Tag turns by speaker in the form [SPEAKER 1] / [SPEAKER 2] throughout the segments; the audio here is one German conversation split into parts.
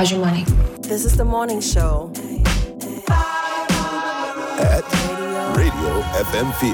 [SPEAKER 1] How's your money?
[SPEAKER 2] This is the morning show.
[SPEAKER 3] At Radio FM4.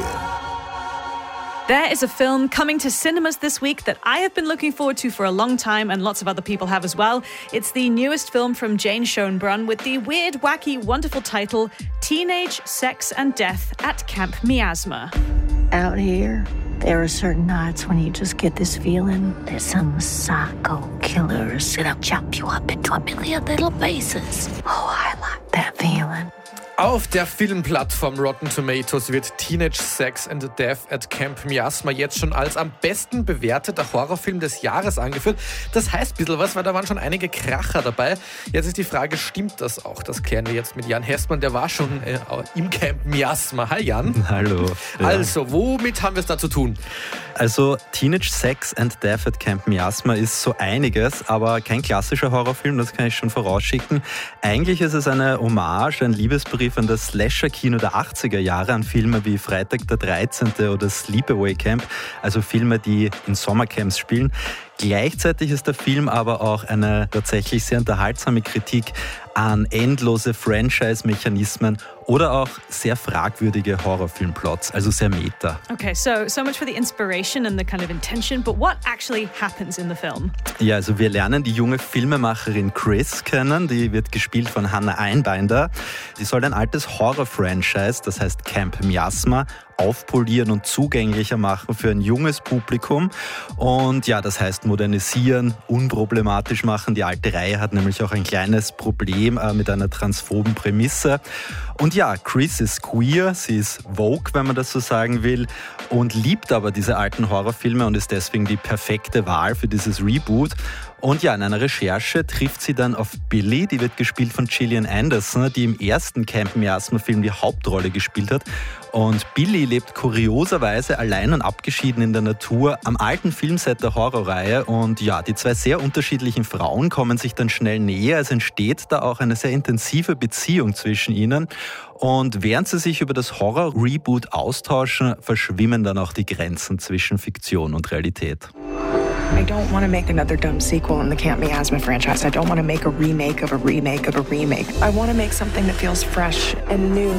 [SPEAKER 4] There is a film coming to cinemas this week that I have been looking forward to for a long time, and lots of other people have as well. It's the newest film from Jane Schoenbrunn with the weird, wacky, wonderful title Teenage Sex and Death at Camp Miasma.
[SPEAKER 5] Out here, there are certain nights when you just get this feeling that some psycho killer is gonna chop you up into a million little pieces. Oh, I like that feeling.
[SPEAKER 6] Auf der Filmplattform Rotten Tomatoes wird Teenage Sex and Death at Camp Miasma jetzt schon als am besten bewerteter Horrorfilm des Jahres angeführt. Das heißt ein bisschen was, weil da waren schon einige Kracher dabei. Jetzt ist die Frage, stimmt das auch? Das klären wir jetzt mit Jan Hessmann, der war schon im Camp Miasma. Hi Jan.
[SPEAKER 7] Hallo. Ja.
[SPEAKER 6] Also, womit haben wir es da zu tun?
[SPEAKER 7] Also Teenage Sex and Death at Camp Miasma ist so einiges, aber kein klassischer Horrorfilm, das kann ich schon vorausschicken. Eigentlich ist es eine Hommage, ein Liebesbrief an das Slasher-Kino der 80er Jahre, an Filme wie Freitag der 13. oder Sleepaway Camp, also Filme, die in Sommercamps spielen. Gleichzeitig ist der Film aber auch eine tatsächlich sehr unterhaltsame Kritik an endlose Franchise-Mechanismen oder auch sehr fragwürdige Horrorfilmplots, also sehr meta.
[SPEAKER 4] Okay, so much for the inspiration and the kind of intention, but what actually happens in the film?
[SPEAKER 7] Ja, also wir lernen die junge Filmemacherin Chris kennen, die wird gespielt von Hannah Einbinder. Die soll ein altes Horror-Franchise, das heißt Camp Miasma, aufpolieren und zugänglicher machen für ein junges Publikum. Und ja, das heißt modernisieren, unproblematisch machen. Die alte Reihe hat nämlich auch ein kleines Problem mit einer transphoben Prämisse. Und ja, Chris ist queer, sie ist Vogue, wenn man das so sagen will, und liebt aber diese alten Horrorfilme und ist deswegen die perfekte Wahl für dieses Reboot. Und ja, in einer Recherche trifft sie dann auf Billy, die wird gespielt von Gillian Anderson, die im ersten Camp Miasma-Film die Hauptrolle gespielt hat. Und Billy lebt kurioserweise allein und abgeschieden in der Natur am alten Filmset der Horrorreihe. Und ja, die zwei sehr unterschiedlichen Frauen kommen sich dann schnell näher. Es entsteht da auch eine sehr intensive Beziehung zwischen ihnen. Und während sie sich über das Horror-Reboot austauschen, verschwimmen dann auch die Grenzen zwischen Fiktion und Realität.
[SPEAKER 8] I don't want to make another dumb sequel in the Camp Miasma franchise. I don't want to make a remake of a remake of a remake. I want to make something that feels fresh and new.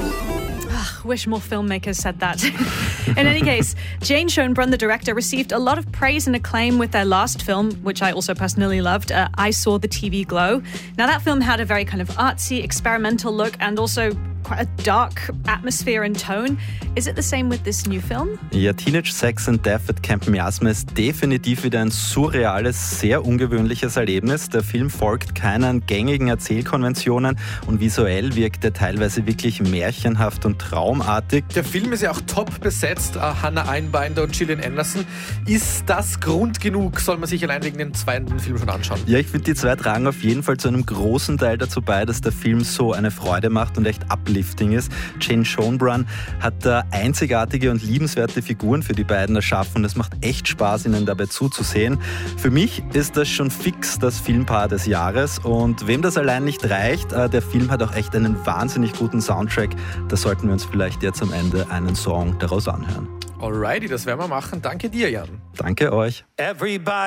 [SPEAKER 4] Wish more filmmakers said that. In any case, Jane Schoenbrunn, the director, received a lot of praise and acclaim with their last film, which I also personally loved, I Saw the TV Glow. Now, that film had a very kind of artsy, experimental look and also quite a dark atmosphere and tone. Is it the same with this new film?
[SPEAKER 7] Ja, Teenage Sex and Death at Camp Miasma ist definitiv wieder ein surreales, sehr ungewöhnliches Erlebnis. Der Film folgt keinen gängigen Erzählkonventionen und visuell wirkt er teilweise wirklich märchenhaft und traumartig.
[SPEAKER 6] Der Film ist ja auch top besetzt, Hannah Einbinder und Gillian Anderson. Ist das Grund genug? Soll man sich allein wegen dem zweiten Film schon anschauen?
[SPEAKER 7] Ja, ich finde, die zwei tragen auf jeden Fall zu einem großen Teil dazu bei, dass der Film so eine Freude macht und echt uplifting ist. Jane Schoenbrunn hat da einzigartige und liebenswerte Figuren für die beiden erschaffen und es macht echt Spaß, ihnen dabei zuzusehen. Für mich ist das schon fix das Filmpaar des Jahres und wem das allein nicht reicht, der Film hat auch echt einen wahnsinnig guten Soundtrack. Da sollten wir uns vielleicht jetzt am Ende einen Song daraus anhören.
[SPEAKER 6] Alrighty, das werden wir machen. Danke dir, Jan.
[SPEAKER 7] Danke euch.
[SPEAKER 9] Everybody